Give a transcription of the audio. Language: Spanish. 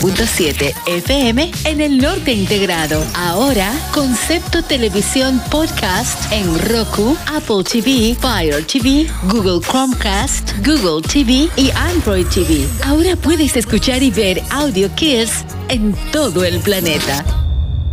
107.7 FM en el norte integrado. Ahora, Concepto Televisión Podcast en Roku, Apple TV, Fire TV, Google Chromecast, Google TV y Android TV. Ahora puedes escuchar y ver Audio Kids en todo el planeta.